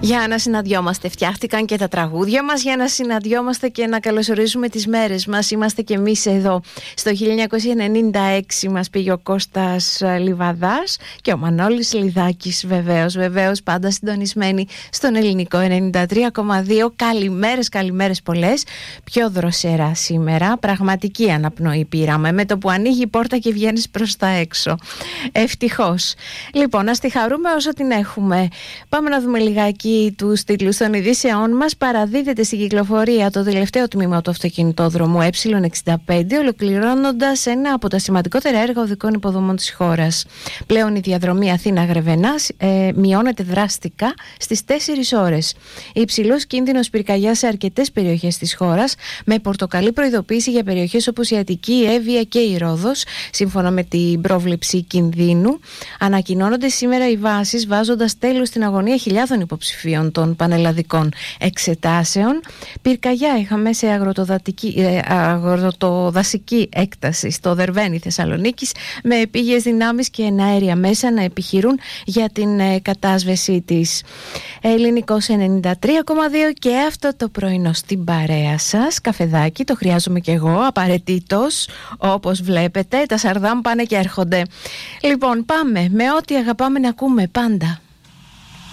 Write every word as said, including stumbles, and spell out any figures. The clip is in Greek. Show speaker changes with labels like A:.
A: Για να συναντιόμαστε. Φτιάχτηκαν και τα τραγούδια μας για να συναντιόμαστε και να καλωσορίζουμε τις μέρες μας. Είμαστε και εμείς εδώ. Στο χίλια εννιακόσια ενενήντα έξι μας πήγε ο Κώστας Λιβαδάς και ο Μανώλης Λιδάκης, βεβαίως, βεβαίως, πάντα συντονισμένοι στον ελληνικό ενενήντα τρία κόμμα δύο. Καλημέρες, καλημέρες πολλές. Πιο δροσερά σήμερα. Πραγματική αναπνοή πήραμε. Με το που ανοίγει η πόρτα και βγαίνεις προς τα έξω. Ευτυχώς. Λοιπόν, ας τη χαρούμε όσο την έχουμε. Πάμε να δούμε λιγάκι τους τίτλους των ειδήσεών μας. Παραδίδεται στην κυκλοφορία το τελευταίο τμήμα του αυτοκινητόδρομου Ε εξήντα πέντε, ολοκληρώνοντας ένα από τα σημαντικότερα έργα οδικών υποδομών της χώρας. Πλέον η διαδρομή Αθήνα-Γρεβενάς ε, μειώνεται δραστικά στις τέσσερις ώρες. Υψηλός κίνδυνος πυρκαγιάς σε αρκετές περιοχές της χώρας, με πορτοκαλί προειδοποίηση για περιοχές όπως η Αττική, η Εύβοια και η Ρόδος, σύμφωνα με την πρόβλεψη κινδύνου. Ανακοινώνονται σήμερα οι βάσεις, βάζοντας τέλος στην αγωνία χιλιάδων υποψηφίων των πανελλαδικών εξετάσεων. Πυρκαγιά είχαμε σε ε, αγροτοδασική έκταση στο Δερβαίνη Θεσσαλονίκης, με επίγειες δυνάμεις και εναέρια μέσα να επιχειρούν για την ε, κατάσβεσή της. Ελληνικός ενενήντα τρία κόμμα δύο και αυτό το πρωινό στην παρέα σας. Καφεδάκι, το χρειάζομαι κι εγώ, απαραίτητος. Όπως βλέπετε, τα σαρδάμ πάνε και έρχονται. Λοιπόν, πάμε με ό,τι αγαπάμε να ακούμε πάντα.